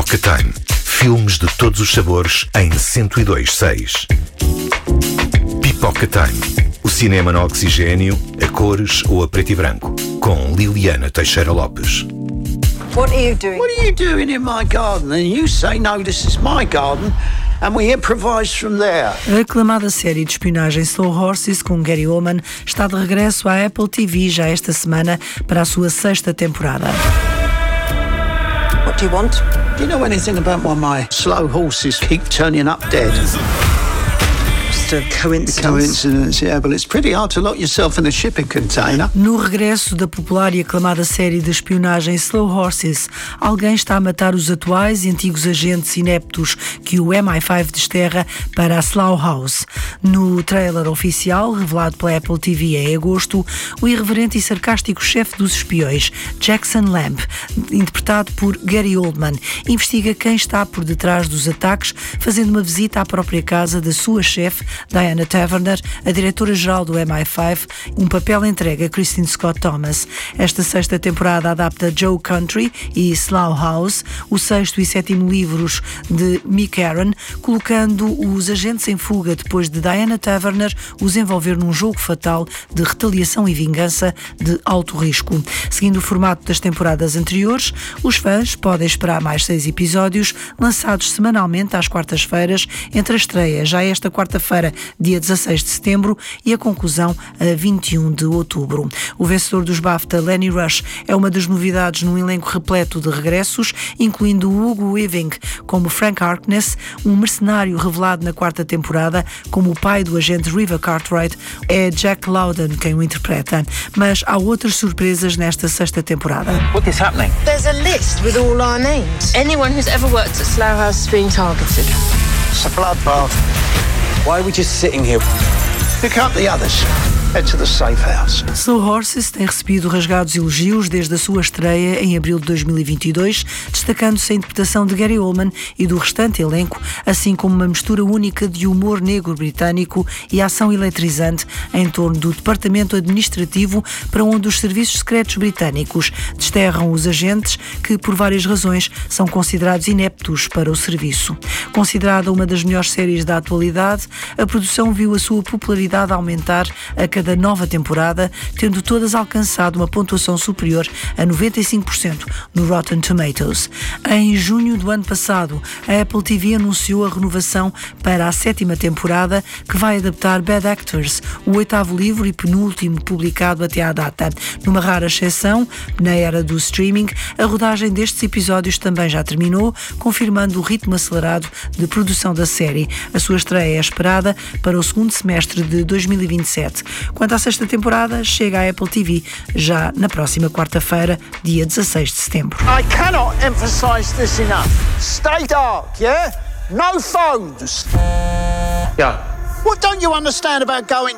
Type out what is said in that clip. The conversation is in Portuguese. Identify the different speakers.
Speaker 1: Pipoca Time. Filmes de todos os sabores em 102.6. Pipoca Time. O cinema no oxigênio, a cores ou a preto e branco. Com Liliana Teixeira Lopes.
Speaker 2: What are you doing?
Speaker 3: What are you doing in my garden? And you say, no, this is my garden. And we improvise from there.
Speaker 2: A aclamada série de espionagem Slow Horses com Gary Oldman está de regresso à Apple TV já esta semana para a sua 6ª temporada.
Speaker 4: What do you want?
Speaker 3: Do you know anything about why my slow horses keep turning up dead?
Speaker 4: Just a coincidence.
Speaker 3: Coincidence, yeah, but it's pretty hard to lock yourself in a shipping container.
Speaker 2: No regresso da popular e aclamada série de espionagem Slow Horses, alguém está a matar os atuais e antigos agentes ineptos que o MI5 desterra para a Slough House. No trailer oficial, revelado pela Apple TV em agosto, o irreverente e sarcástico chefe dos espiões, Jackson Lamb, interpretado por Gary Oldman, investiga quem está por detrás dos ataques, fazendo uma visita à própria casa da sua chefe, Diana Taverner, a diretora-geral do MI5, um papel entregue a Kristen Scott Thomas. Esta 6ª temporada adapta Joe Country e Slough House, o 6º e 7º livros de Mick Aaron, colocando os agentes em fuga depois de Diana Taverner os envolver num jogo fatal de retaliação e vingança de alto risco. Seguindo o formato das temporadas anteriores, os fãs podem esperar mais 6 episódios, lançados semanalmente às quartas-feiras, entre a estreia já esta quarta-feira, dia 16 de setembro, e a conclusão a 21 de outubro. O vencedor dos BAFTA, Lenny Rush, é uma das novidades num elenco repleto de regressos, incluindo Hugo Weaving como Frank Harkness, um mercenário revelado na 4ª temporada como o pai do agente River Cartwright. É Jack Lowden quem o interpreta. Mas há outras surpresas nesta 6ª temporada.
Speaker 5: What is happening?
Speaker 6: There's a list with all our names. Anyone who's ever worked at Slough House is being targeted.
Speaker 3: It's a bloodbath.
Speaker 5: Why are we just sitting here?
Speaker 3: Pick up the others. Head to the safe house.
Speaker 2: Slow Horses tem recebido rasgados elogios desde a sua estreia em abril de 2022, destacando-se a interpretação de Gary Oldman e do restante elenco, assim como uma mistura única de humor negro britânico e ação eletrizante em torno do departamento administrativo para onde os serviços secretos britânicos desterram os agentes que, por várias razões, são considerados ineptos para o serviço. Considerada uma das melhores séries da atualidade, a produção viu a sua popularidade aumentar a cada nova temporada, tendo todas alcançado uma pontuação superior a 95% no Rotten Tomatoes. Em junho do ano passado, a Apple TV anunciou a renovação para a 7ª temporada, que vai adaptar Bad Actors, o 8º livro e penúltimo publicado até à data. Numa rara exceção, na era do streaming, a rodagem destes episódios também já terminou, confirmando o ritmo acelerado de produção da série. A sua estreia é esperada para o 2º semestre de 2027. Quanto à 6ª temporada, chega à Apple TV já na próxima quarta-feira, dia 16 de setembro.
Speaker 3: I cannot emphasize this enough. Stay dark, yeah? No phones.
Speaker 5: Yeah.
Speaker 3: What don't you understand about going